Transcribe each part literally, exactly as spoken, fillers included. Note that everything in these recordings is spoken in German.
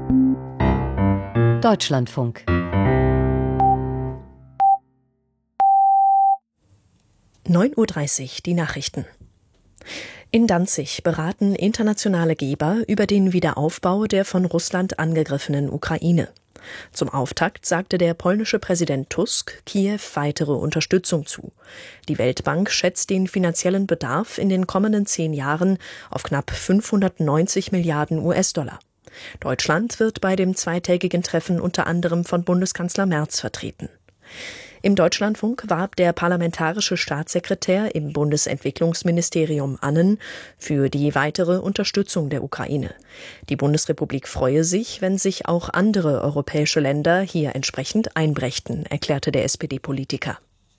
Deutschlandfunk. neun Uhr dreißig, die Nachrichten. In Danzig beraten internationale Geber über den Wiederaufbau der von Russland angegriffenen Ukraine. Zum Auftakt sagte der polnische Präsident Tusk Kiew weitere Unterstützung zu. Die Weltbank schätzt den finanziellen Bedarf in den kommenden zehn Jahren auf knapp fünfhundertneunzig Milliarden U S-Dollar. Deutschland wird bei dem zweitägigen Treffen unter anderem von Bundeskanzler Merz vertreten. Im Deutschlandfunk warb der parlamentarische Staatssekretär im Bundesentwicklungsministerium Annen für die weitere Unterstützung der Ukraine. Die Bundesrepublik freue sich, wenn sich auch andere europäische Länder hier entsprechend einbrächten, erklärte der S P D-Politiker.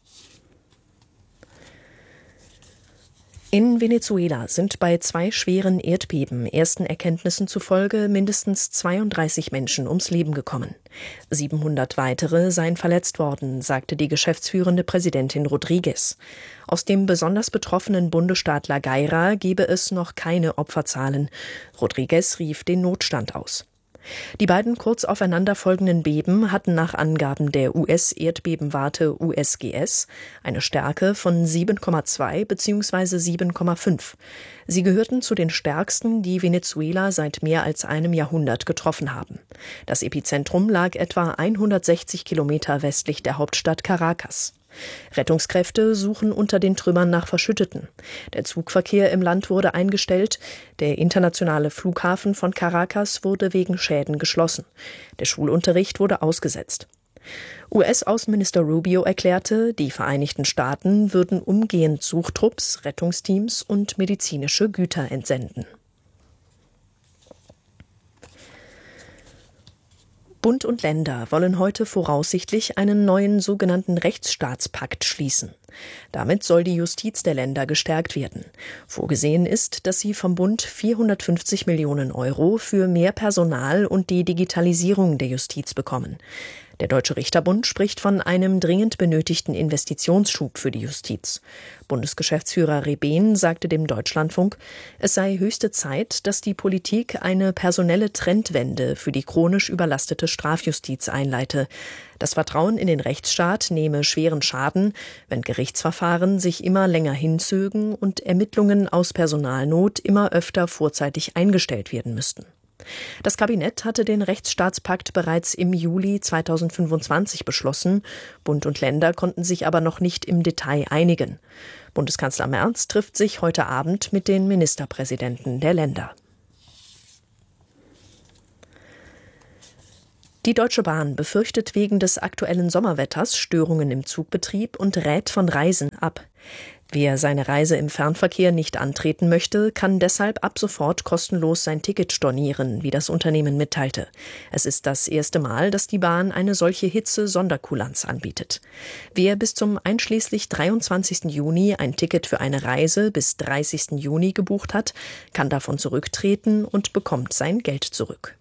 In Venezuela sind bei zwei schweren Erdbeben ersten Erkenntnissen zufolge mindestens zweiunddreißig Menschen ums Leben gekommen. siebenhundert weitere seien verletzt worden, sagte die geschäftsführende Präsidentin Rodriguez. Aus dem besonders betroffenen Bundesstaat La Guaira gebe es noch keine Opferzahlen. Rodriguez rief den Notstand aus. Die beiden kurz aufeinanderfolgenden Beben hatten nach Angaben der U S-Erdbebenwarte U S G S eine Stärke von sieben Komma zwei bzw. sieben Komma fünf. Sie gehörten zu den stärksten, die Venezuela seit mehr als einem Jahrhundert getroffen haben. Das Epizentrum lag etwa hundertsechzig Kilometer westlich der Hauptstadt Caracas. Rettungskräfte suchen unter den Trümmern nach Verschütteten. Der Zugverkehr im Land wurde eingestellt. Der internationale Flughafen von Caracas wurde wegen Schäden geschlossen. Der Schulunterricht wurde ausgesetzt. U S-Außenminister Rubio erklärte, die Vereinigten Staaten würden umgehend Suchtrupps, Rettungsteams und medizinische Güter entsenden. Bund und Länder wollen heute voraussichtlich einen neuen sogenannten Rechtsstaatspakt schließen. Damit soll die Justiz der Länder gestärkt werden. Vorgesehen ist, dass sie vom Bund vierhundertfünfzig Millionen Euro für mehr Personal und die Digitalisierung der Justiz bekommen. Der Deutsche Richterbund spricht von einem dringend benötigten Investitionsschub für die Justiz. Bundesgeschäftsführer Rebehn sagte dem Deutschlandfunk, es sei höchste Zeit, dass die Politik eine personelle Trendwende für die chronisch überlastete Strafjustiz einleite. Das Vertrauen in den Rechtsstaat nehme schweren Schaden, wenn Gerichtsverfahren sich immer länger hinzögen und Ermittlungen aus Personalnot immer öfter vorzeitig eingestellt werden müssten. Das Kabinett hatte den Rechtsstaatspakt bereits im Juli zweitausendfünfundzwanzig beschlossen. Bund und Länder konnten sich aber noch nicht im Detail einigen. Bundeskanzler Merz trifft sich heute Abend mit den Ministerpräsidenten der Länder. Die Deutsche Bahn befürchtet wegen des aktuellen Sommerwetters Störungen im Zugbetrieb und rät von Reisen ab. Wer seine Reise im Fernverkehr nicht antreten möchte, kann deshalb ab sofort kostenlos sein Ticket stornieren, wie das Unternehmen mitteilte. Es ist das erste Mal, dass die Bahn eine solche Hitze-Sonderkulanz anbietet. Wer bis zum einschließlich dreiundzwanzigsten Juni ein Ticket für eine Reise bis dreißigsten Juni gebucht hat, kann davon zurücktreten und bekommt sein Geld zurück.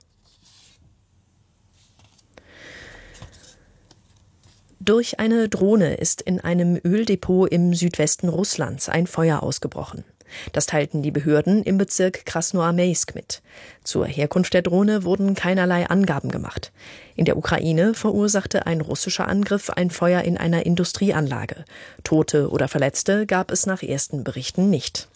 Durch eine Drohne ist in einem Öldepot im Südwesten Russlands ein Feuer ausgebrochen. Das teilten die Behörden im Bezirk Krasnoarmeysk mit. Zur Herkunft der Drohne wurden keinerlei Angaben gemacht. In der Ukraine verursachte ein russischer Angriff ein Feuer in einer Industrieanlage. Tote oder Verletzte gab es nach ersten Berichten nicht.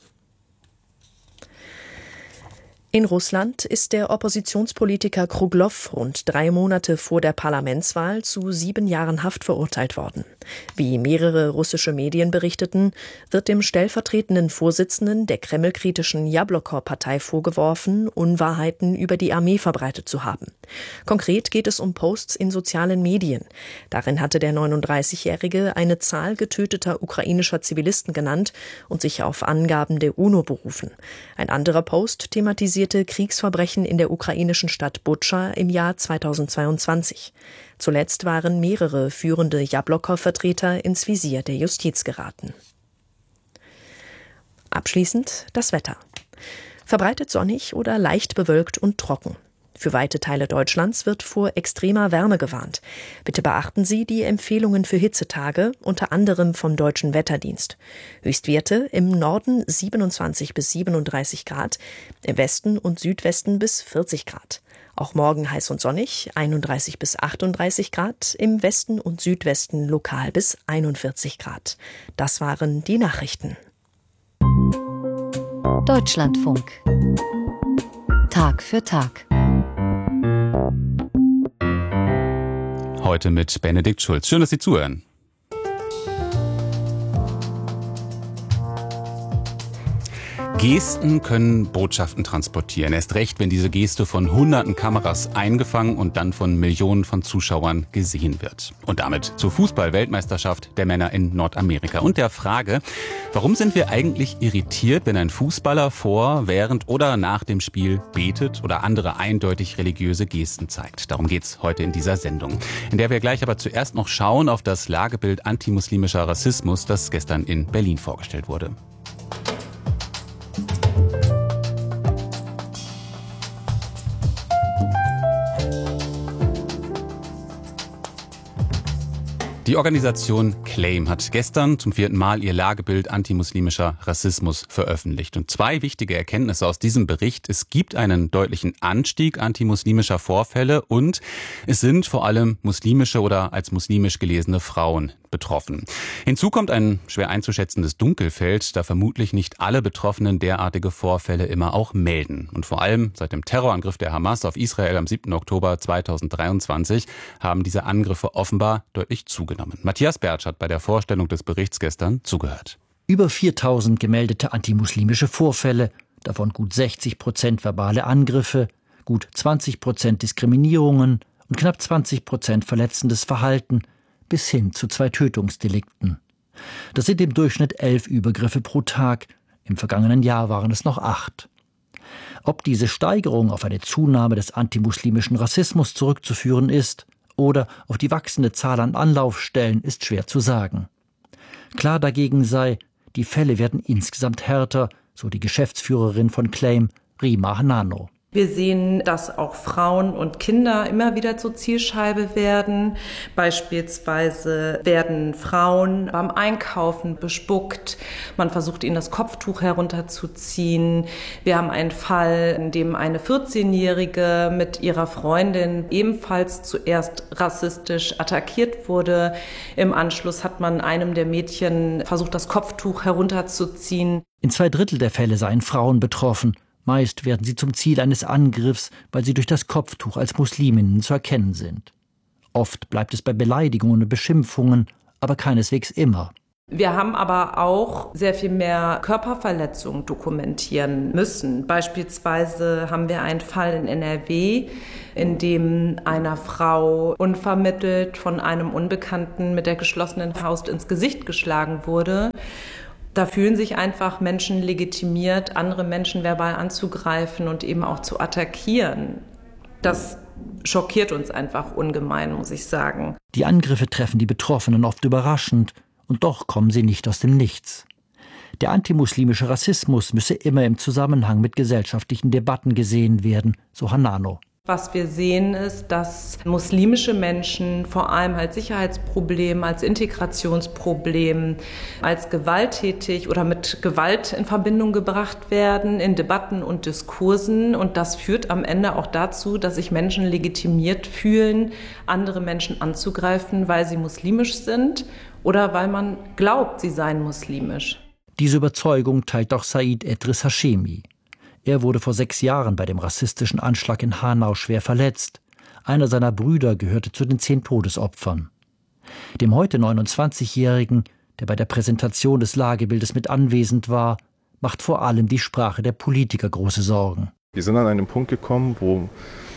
In Russland ist der Oppositionspolitiker Kruglow rund drei Monate vor der Parlamentswahl zu sieben Jahren Haft verurteilt worden. Wie mehrere russische Medien berichteten, wird dem stellvertretenden Vorsitzenden der kremlkritischen Jabloko-Partei vorgeworfen, Unwahrheiten über die Armee verbreitet zu haben. Konkret geht es um Posts in sozialen Medien. Darin hatte der neununddreißigjährige eine Zahl getöteter ukrainischer Zivilisten genannt und sich auf Angaben der UNO berufen. Ein anderer Post thematisierte Kriegsverbrechen in der ukrainischen Stadt Butscha im Jahr zweitausendzweiundzwanzig. Zuletzt waren mehrere führende Jabloko-Vertreter ins Visier der Justiz geraten. Abschließend das Wetter. Verbreitet sonnig oder leicht bewölkt und trocken. Für weite Teile Deutschlands wird vor extremer Wärme gewarnt. Bitte beachten Sie die Empfehlungen für Hitzetage, unter anderem vom Deutschen Wetterdienst. Höchstwerte im Norden siebenundzwanzig bis siebenunddreißig Grad, im Westen und Südwesten bis vierzig Grad. Auch morgen heiß und sonnig, einunddreißig bis achtunddreißig Grad, im Westen und Südwesten lokal bis einundvierzig Grad. Das waren die Nachrichten. Deutschlandfunk. Tag für Tag. Heute mit Benedikt Schulz. Schön, dass Sie zuhören. Gesten können Botschaften transportieren. Erst recht, wenn diese Geste von hunderten Kameras eingefangen und dann von Millionen von Zuschauern gesehen wird. Und damit zur Fußball-Weltmeisterschaft der Männer in Nordamerika. Und der Frage, warum sind wir eigentlich irritiert, wenn ein Fußballer vor, während oder nach dem Spiel betet oder andere eindeutig religiöse Gesten zeigt? Darum geht's heute in dieser Sendung. In der wir gleich aber zuerst noch schauen auf das Lagebild antimuslimischer Rassismus, das gestern in Berlin vorgestellt wurde. Die Organisation Claim hat gestern zum vierten Mal ihr Lagebild antimuslimischer Rassismus veröffentlicht. Und zwei wichtige Erkenntnisse aus diesem Bericht: Es gibt einen deutlichen Anstieg antimuslimischer Vorfälle und es sind vor allem muslimische oder als muslimisch gelesene Frauen betroffen. Hinzu kommt ein schwer einzuschätzendes Dunkelfeld, da vermutlich nicht alle Betroffenen derartige Vorfälle immer auch melden. Und vor allem seit dem Terrorangriff der Hamas auf Israel am siebten Oktober zweitausenddreiundzwanzig haben diese Angriffe offenbar deutlich zugenommen. Matthias Bertsch hat bei der Vorstellung des Berichts gestern zugehört. Über viertausend gemeldete antimuslimische Vorfälle, davon gut sechzig Prozent verbale Angriffe, gut zwanzig Prozent Diskriminierungen und knapp zwanzig Prozent verletzendes Verhalten, bis hin zu zwei Tötungsdelikten. Das sind im Durchschnitt elf Übergriffe pro Tag. Im vergangenen Jahr waren es noch acht. Ob diese Steigerung auf eine Zunahme des antimuslimischen Rassismus zurückzuführen ist oder auf die wachsende Zahl an Anlaufstellen, ist schwer zu sagen. Klar dagegen sei, die Fälle werden insgesamt härter, so die Geschäftsführerin von Claim, Rima Hanano. Wir sehen, dass auch Frauen und Kinder immer wieder zur Zielscheibe werden. Beispielsweise werden Frauen beim Einkaufen bespuckt. Man versucht, ihnen das Kopftuch herunterzuziehen. Wir haben einen Fall, in dem eine vierzehnjährige mit ihrer Freundin ebenfalls zuerst rassistisch attackiert wurde. Im Anschluss hat man einem der Mädchen versucht, das Kopftuch herunterzuziehen. In zwei Drittel der Fälle seien Frauen betroffen. Meist werden sie zum Ziel eines Angriffs, weil sie durch das Kopftuch als Musliminnen zu erkennen sind. Oft bleibt es bei Beleidigungen und Beschimpfungen, aber keineswegs immer. Wir haben aber auch sehr viel mehr Körperverletzungen dokumentieren müssen. Beispielsweise haben wir einen Fall in N R W, in dem einer Frau unvermittelt von einem Unbekannten mit der geschlossenen Faust ins Gesicht geschlagen wurde. Da fühlen sich einfach Menschen legitimiert, andere Menschen verbal anzugreifen und eben auch zu attackieren. Das schockiert uns einfach ungemein, muss ich sagen. Die Angriffe treffen die Betroffenen oft überraschend und doch kommen sie nicht aus dem Nichts. Der antimuslimische Rassismus müsse immer im Zusammenhang mit gesellschaftlichen Debatten gesehen werden, so Hanano. Was wir sehen ist, dass muslimische Menschen vor allem als Sicherheitsproblem, als Integrationsproblem, als gewalttätig oder mit Gewalt in Verbindung gebracht werden in Debatten und Diskursen. Und das führt am Ende auch dazu, dass sich Menschen legitimiert fühlen, andere Menschen anzugreifen, weil sie muslimisch sind oder weil man glaubt, sie seien muslimisch. Diese Überzeugung teilt auch Said Edris Hashemi. Er wurde vor sechs Jahren bei dem rassistischen Anschlag in Hanau schwer verletzt. Einer seiner Brüder gehörte zu den zehn Todesopfern. Dem heute neunundzwanzigjährigen, der bei der Präsentation des Lagebildes mit anwesend war, macht vor allem die Sprache der Politiker große Sorgen. Wir sind an einen Punkt gekommen, wo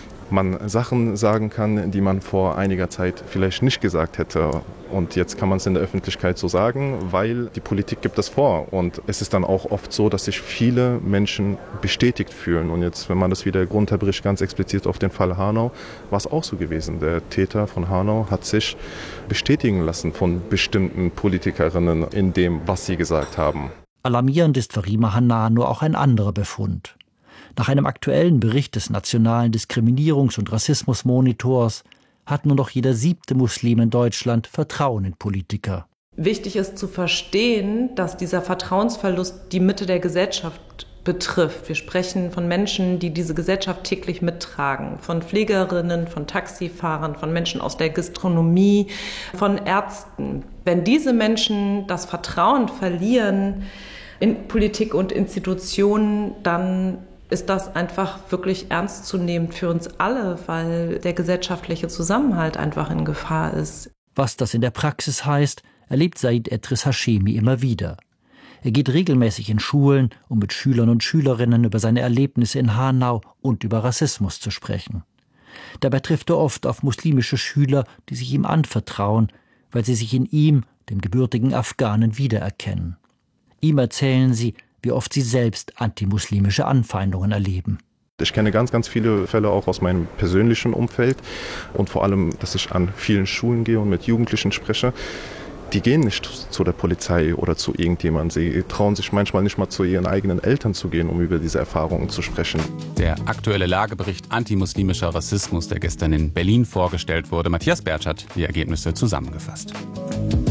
man Sachen sagen kann, die man vor einiger Zeit vielleicht nicht gesagt hätte. Und jetzt kann man es in der Öffentlichkeit so sagen, weil die Politik gibt es vor. Und es ist dann auch oft so, dass sich viele Menschen bestätigt fühlen. Und jetzt, wenn man das wieder runterbricht, ganz explizit auf den Fall Hanau, war es auch so gewesen. Der Täter von Hanau hat sich bestätigen lassen von bestimmten Politikerinnen in dem, was sie gesagt haben. Alarmierend ist für Rima Hanano auch ein anderer Befund. Nach einem aktuellen Bericht des Nationalen Diskriminierungs- und Rassismusmonitors hat nur noch jeder siebte Muslim in Deutschland Vertrauen in Politiker. Wichtig ist zu verstehen, dass dieser Vertrauensverlust die Mitte der Gesellschaft betrifft. Wir sprechen von Menschen, die diese Gesellschaft täglich mittragen, von Pflegerinnen, von Taxifahrern, von Menschen aus der Gastronomie, von Ärzten. Wenn diese Menschen das Vertrauen verlieren in Politik und Institutionen, dann ist das einfach wirklich ernstzunehmend für uns alle, weil der gesellschaftliche Zusammenhalt einfach in Gefahr ist. Was das in der Praxis heißt, erlebt Said Edris Hashemi immer wieder. Er geht regelmäßig in Schulen, um mit Schülern und Schülerinnen über seine Erlebnisse in Hanau und über Rassismus zu sprechen. Dabei trifft er oft auf muslimische Schüler, die sich ihm anvertrauen, weil sie sich in ihm, dem gebürtigen Afghanen, wiedererkennen. Ihm erzählen sie, wie oft sie selbst antimuslimische Anfeindungen erleben. Ich kenne ganz, ganz viele Fälle auch aus meinem persönlichen Umfeld und vor allem, dass ich an vielen Schulen gehe und mit Jugendlichen spreche. Die gehen nicht zu der Polizei oder zu irgendjemandem. Sie trauen sich manchmal nicht mal zu ihren eigenen Eltern zu gehen, um über diese Erfahrungen zu sprechen. Der aktuelle Lagebericht Antimuslimischer Rassismus, der gestern in Berlin vorgestellt wurde. Matthias Bertsch hat die Ergebnisse zusammengefasst.